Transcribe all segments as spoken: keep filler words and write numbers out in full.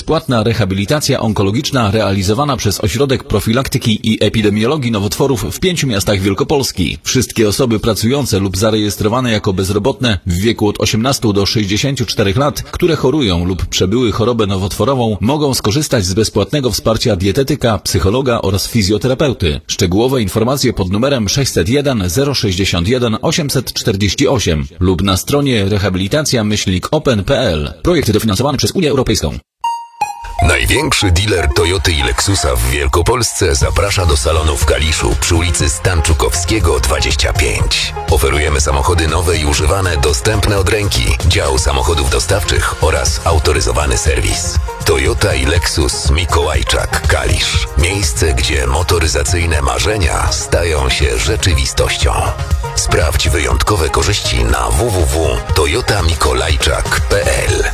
bezpłatna rehabilitacja onkologiczna realizowana przez Ośrodek Profilaktyki i Epidemiologii Nowotworów w pięciu miastach Wielkopolski. Wszystkie osoby pracujące lub zarejestrowane jako bezrobotne w wieku od osiemnastu do sześćdziesięciu czterech lat, które chorują lub przebyły chorobę nowotworową, mogą skorzystać z bezpłatnego wsparcia dietetyka, psychologa oraz fizjoterapeuty. Szczegółowe informacje pod numerem sześćset jeden zero sześćdziesiąt jeden osiemset czterdzieści osiem lub na stronie rehabilitacja myślnik open kropka p l. Projekt dofinansowany przez Unię Europejską. Największy dealer Toyoty i Lexusa w Wielkopolsce zaprasza do salonu w Kaliszu przy ulicy Stanczukowskiego dwadzieścia pięć. Oferujemy samochody nowe i używane, dostępne od ręki, dział samochodów dostawczych oraz autoryzowany serwis. Toyota i Lexus Mikołajczak, Kalisz. Miejsce, gdzie motoryzacyjne marzenia stają się rzeczywistością. Sprawdź wyjątkowe korzyści na w w w kropka toyota mikolajczak kropka p l.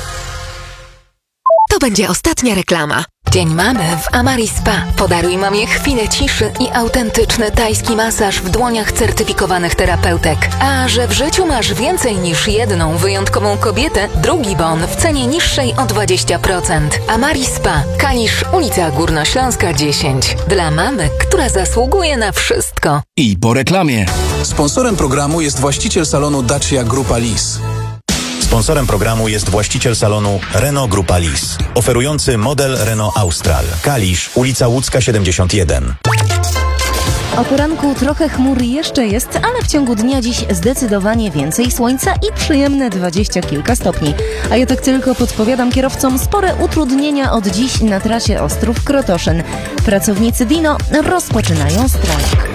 To będzie ostatnia reklama. Dzień Mamy w Amari Spa. Podaruj mamie chwilę ciszy i autentyczny tajski masaż w dłoniach certyfikowanych terapeutek. A że w życiu masz więcej niż jedną wyjątkową kobietę, drugi bon w cenie niższej o dwadzieścia procent. Amari Spa. Kalisz, ulica Górnośląska dziesięć. Dla mamy, która zasługuje na wszystko. I po reklamie. Sponsorem programu jest właściciel salonu Dacia Grupa Lis. Sponsorem programu jest właściciel salonu Renault Grupa Lis, oferujący model Renault Austral. Kalisz, ulica Łódzka siedemdziesiąt jeden. O poranku trochę chmur jeszcze jest, ale w ciągu dnia dziś zdecydowanie więcej słońca i przyjemne dwadzieścia kilka stopni. A ja tak tylko podpowiadam kierowcom spore utrudnienia od dziś na trasie Ostrów-Krotoszyn. Pracownicy Dino rozpoczynają strajk.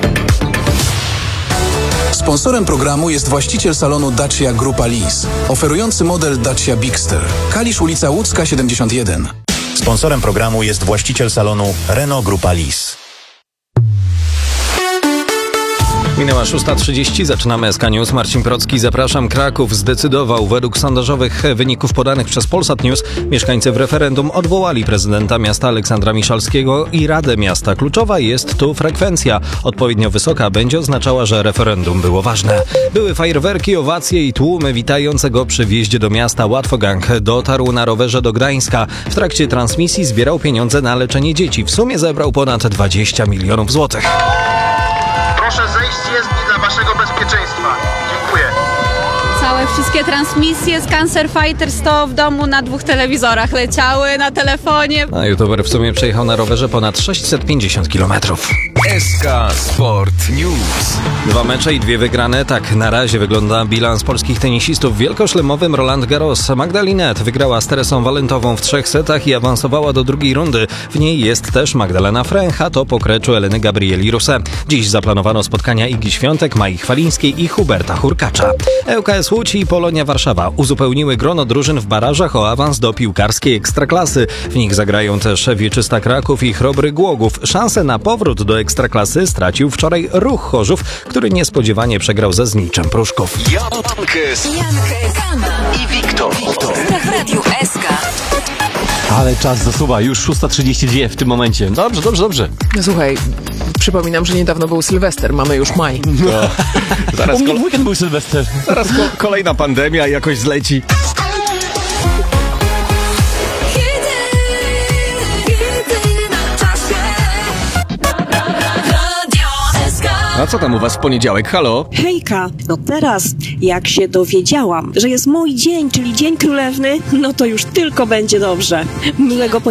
Sponsorem programu jest właściciel salonu Dacia Grupa Lis, oferujący model Dacia Bigster. Kalisz, ulica Łódzka siedemdziesiąt jeden. Sponsorem programu jest właściciel salonu Renault Grupa Lis. Minęła szósta trzydzieści, zaczynamy S K News. Marcin Procki, zapraszam. Kraków zdecydował. Według sondażowych wyników podanych przez Polsat News mieszkańcy w referendum odwołali prezydenta miasta Aleksandra Miszalskiego i Radę Miasta. Kluczowa jest tu frekwencja. Odpowiednio wysoka będzie oznaczała, że referendum było ważne. Były fajerwerki, owacje i tłumy witające go przy wjeździe do miasta. Łatwogang dotarł na rowerze do Gdańska. W trakcie transmisji zbierał pieniądze na leczenie dzieci. W sumie zebrał ponad dwadzieścia milionów złotych. Proszę zejść z jezdni dla waszego bezpieczeństwa. Dziękuję. Całe wszystkie transmisje z Cancer Fighters to w domu na dwóch telewizorach leciały, na telefonie. A youtuber w sumie przejechał na rowerze ponad sześćset pięćdziesiąt kilometrów. S K Sport News. Dwa mecze i dwie wygrane. Tak na razie wygląda bilans polskich tenisistów w wielkoszlemowym Roland Garros. Magdalinet wygrała z Teresą Walentową w trzech setach i awansowała do drugiej rundy. W niej jest też Magdalena Fręch, a to po kreczu Eleny Gabrieli Ruse. Dziś zaplanowano spotkania Igi Świątek, Mai Chwalińskiej i Huberta Hurkacza. ŁKS Łódź i Polonia Warszawa uzupełniły grono drużyn w barażach o awans do piłkarskiej Ekstraklasy. W nich zagrają też Wieczysta Kraków i Chrobry Głogów. Szansę na powrót do Ekstraklasy stracił wczoraj Ruch Chorzów, który niespodziewanie przegrał ze Zniczem Pruszków. Jankes i Wiktor. W Radiu S K. Ale czas zasuwa, już szósta trzydzieści dwa w tym momencie. Dobrze, dobrze, dobrze. No słuchaj, przypominam, że niedawno był Sylwester, mamy już maj. No. Zaraz U mnie w weekend był Sylwester. Zaraz ko- kolejna pandemia jakoś zleci. A co tam u was w poniedziałek? Halo? Hejka, no teraz jak się dowiedziałam, że jest mój dzień, czyli Dzień Królewny, no to już tylko będzie dobrze. Miłego